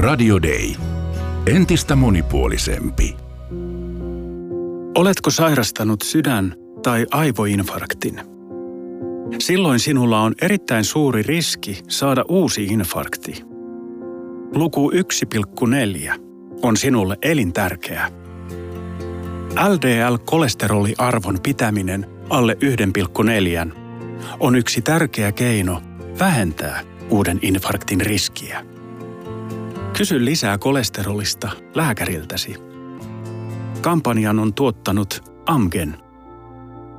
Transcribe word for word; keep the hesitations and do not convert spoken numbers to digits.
Radio Day. Entistä monipuolisempi. Oletko sairastanut sydän- tai aivoinfarktin? Silloin sinulla on erittäin suuri riski saada uusi infarkti. Luku yksi pilkku neljä on sinulle elintärkeä. L D L-kolesteroliarvon pitäminen alle yksi pilkku neljä on yksi tärkeä keino vähentää uuden infarktin riskiä. Kysy lisää kolesterolista lääkäriltäsi. Kampanjan on tuottanut Amgen.